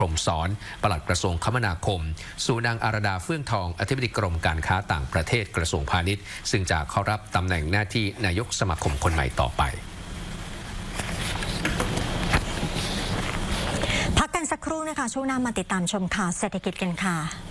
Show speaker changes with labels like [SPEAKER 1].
[SPEAKER 1] พรหมสอนปลัดกระทรวงคมนาคมสู่นางอารดาเฟื่องทองอธิบดีกรมการค้าต่างประเทศกระทรวงพาณิชย์ซึ่งจะเข้ารับตำแหน่งหน้าที่นายกสมาคมคนใหม่ต่อไป
[SPEAKER 2] พักกันสักครู่นะคะช่วงหน้ามาติดตามชมข่าวเศรษฐกิจกันค่ะ